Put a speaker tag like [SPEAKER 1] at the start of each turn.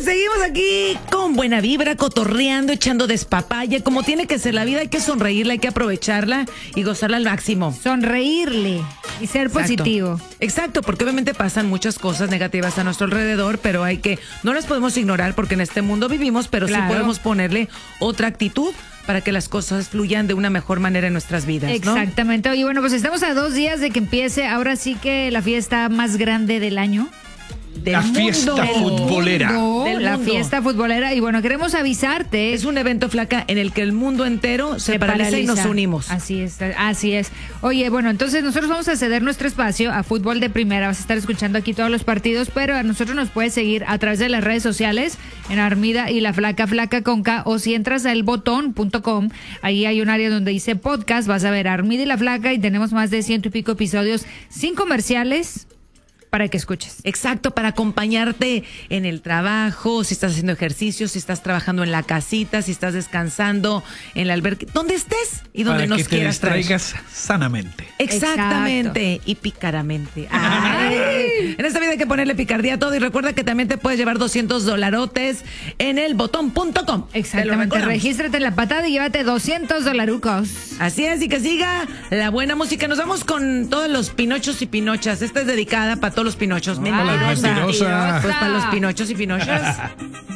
[SPEAKER 1] seguimos aquí con buena vibra, cotorreando, echando despapaya. Como tiene que ser la vida, hay que sonreírla, hay que aprovecharla y gozarla al máximo.
[SPEAKER 2] Sonreírle y ser positivo.
[SPEAKER 1] Exacto, porque obviamente pasan muchas cosas negativas a nuestro alrededor, pero no las podemos ignorar porque en este mundo vivimos, pero sí podemos ponerle otra actitud para que las cosas fluyan de una mejor manera en nuestras vidas, ¿no?
[SPEAKER 2] Exactamente. Y bueno, pues estamos a 2 días de que empiece ahora sí que la fiesta más grande del año.
[SPEAKER 3] La fiesta futbolera.
[SPEAKER 2] La fiesta futbolera. Y bueno, queremos avisarte.
[SPEAKER 1] Es un evento, Flaca, en el que el mundo entero se paraliza y nos unimos.
[SPEAKER 2] Así es, así es. Oye, bueno, entonces nosotros vamos a ceder nuestro espacio a Fútbol de Primera. Vas a estar escuchando aquí todos los partidos, pero a nosotros nos puedes seguir a través de las redes sociales en Armida y la Flaca, Flaca con K, o si entras a elbotón.com, ahí hay un área donde dice podcast, vas a ver Armida y la Flaca y tenemos más de 100 y pico episodios sin comerciales para que escuches.
[SPEAKER 1] Exacto, para acompañarte en el trabajo, si estás haciendo ejercicio, si estás trabajando en la casita, si estás descansando en la alberca, donde estés y donde nos quieras traer.
[SPEAKER 3] Para que te distraigas sanamente.
[SPEAKER 1] Exactamente. Exacto. Y picaramente. Ay. En esta vida hay que ponerle picardía a todo y recuerda que también te puedes llevar $200 en elbotón.com.
[SPEAKER 2] Exactamente, regístrate en la patada y llévate $200.
[SPEAKER 1] Así es, y que siga la buena música. Nos vamos con todos los pinochos y pinochas. Esta es dedicada para todos los pinochos.
[SPEAKER 3] Las mentirosas.
[SPEAKER 1] Pues para los pinochos y pinochas.